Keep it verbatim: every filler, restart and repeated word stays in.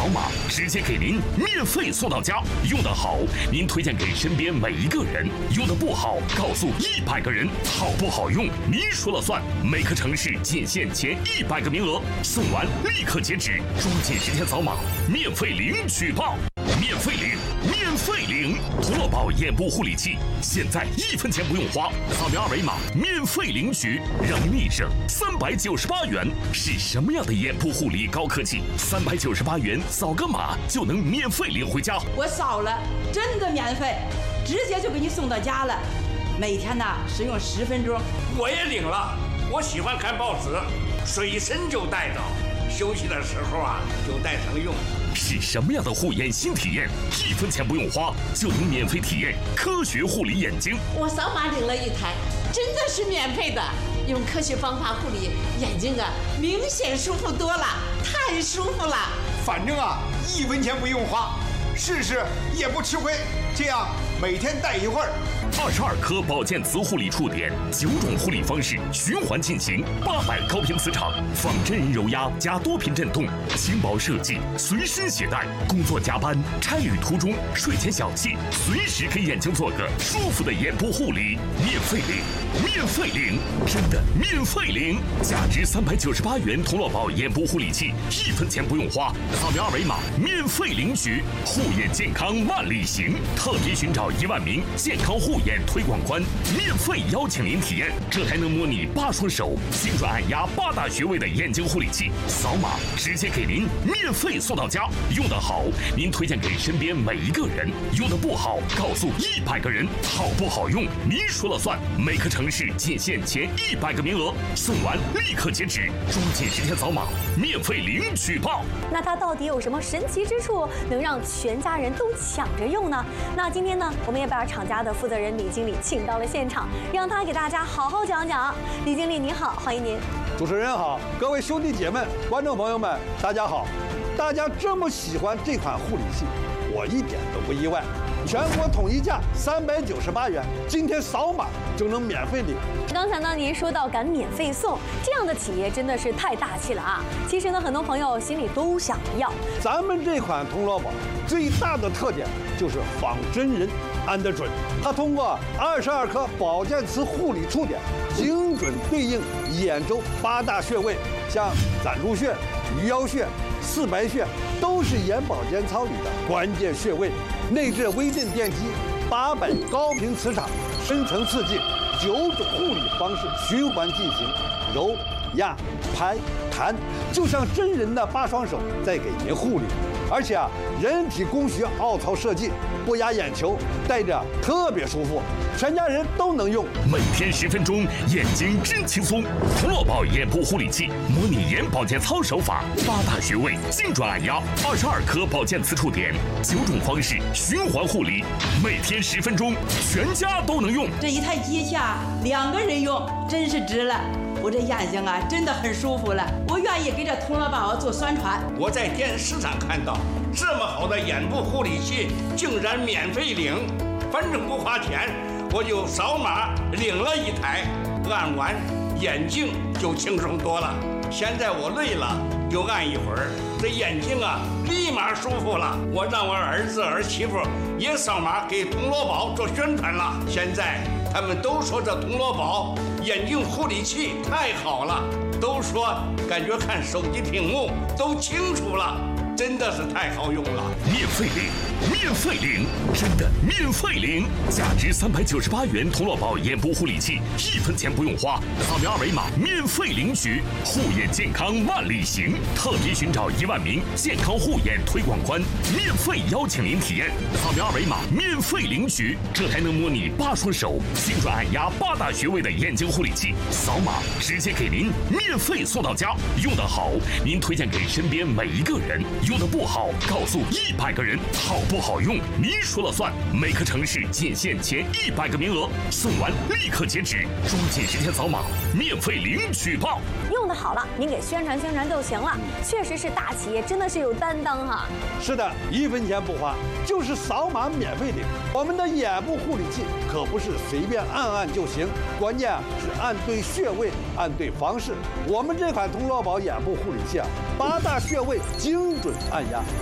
扫码直接给您免费送到家。用得好，您推荐给身边每一个人；用得不好，告诉一百个人。好不好用，您说了算。每个城市仅限前一百个名额，送完立刻截止，抓紧时间扫码，免费领取报。免费领，免费领！童乐宝眼部护理器，现在一分钱不用花，扫描二维码免费领取，让您立省三百九十八元。是什么样的眼部护理高科技？三百九十八元扫个码就能免费领回家。 我扫了，真的免费，直接就给你送到家了。每天呢使用十分钟。 我也领了，我喜欢看报纸，随身就带着，休息的时候啊就带上用。 是什么样的护眼新体验？一分钱不用花就能免费体验科学护理眼睛。 我扫码领了一台，真的是免费的。用科学方法护理眼睛啊，明显舒服多了，太舒服了。 反正啊，一分钱不用花，试试也不吃亏。这样每天戴一会儿。 二十二颗保健磁护理触点，九种护理方式循环进行，八百高频磁场，仿真人揉压加多频震动，轻薄设计，随身携带。工作加班、差旅途中、睡前小憩，随时给眼睛做个舒服的眼部护理。免费领，免费领，真的免费领！价值三百九十八元童乐宝眼部护理器，一分钱不用花，扫描二维码免费领取。护眼健康万里行，特别寻找一万名健康护眼推广官，免费邀请您体验这台能模拟八双手、精准按压八大穴位的眼睛护理器，扫码直接给您免费送到家。用得好，您推荐给身边每一个人；用得不好，告诉一百个人。好不好用，您说了算。每个城市仅限前一百个名额，送完立刻截止，抓紧时间扫码，免费领取报。 那它到底有什么神奇之处，能让全家人都抢着用呢？那今天呢，我们也把厂家的负责人李经理请到了现场，让他给大家好好讲讲。李经理您好，欢迎您。 主持人好，各位兄弟姐妹、观众朋友们，大家好。大家这么喜欢这款护理器，我一点都不意外。全国统一价三百九十八元，今天扫码就能免费领。 刚才呢，您说到敢免费送，这样的企业真的是太大气了啊！其实呢，很多朋友心里都想要。 咱们这款童乐宝最大的特点就是仿真人安得准，它通过二十二颗保健磁护理触点，精准对应眼周八大穴位，像攒珠穴、鱼腰穴、四白穴，都是眼保健操里的关键穴位。内置微震电机，八百高频磁场，深层刺激，九种护理方式循环进行，揉、压、拍、弹，就像真人的八双手在给您护理。而且啊，人体工学凹槽设计，不压眼球，戴着特别舒服，全家人都能用。 每天十分钟，眼睛真轻松。童乐宝眼部护理器，模拟眼保健操手法，八大穴位精准按压，二十二颗保健磁触点，九种方式循环护理，每天十分钟，全家都能用。 这一台机器啊，两个人用真是值了。我这眼睛啊，真的很舒服了，我愿意给这童乐宝做宣传。 我在电视上看到这么好的眼部护理器，竟然免费领，反正不花钱，我就扫码领了一台，按完眼睛就轻松多了。现在我累了就按一会儿，这眼睛啊立马舒服了。我让我儿子儿媳妇也扫码给童乐宝做宣传了。现在他们都说这童乐宝眼睛护理器太好了，都说感觉看手机屏幕都清楚了，真的是太好用了。 免费领，免费领，真的免费领！价值三百九十八元童乐宝眼部护理器，一分钱不用花，扫描二维码免费领取。护眼健康万里行，特别寻找一万名健康护眼推广官，免费邀请您体验。扫描二维码免费领取这台能模拟八双手、精准按压八大穴位的眼睛护理器，扫码直接给您免费送到家。用得好，您推荐给身边每一个人；用得不好，告诉一百个人。好不好用，您说了算。每个城市仅限前一百个名额，送完立刻截止，抓紧时间扫码，免费领取报。 用得好了，您给宣传宣传就行了。确实是大企业，真的是有担当哈。 是的，一分钱不花，就是扫码免费领。我们的眼部护理器可不是随便按按就行，关键啊是按对穴位，按对方式。我们这款童乐宝眼部护理器啊，八大穴位精准按压，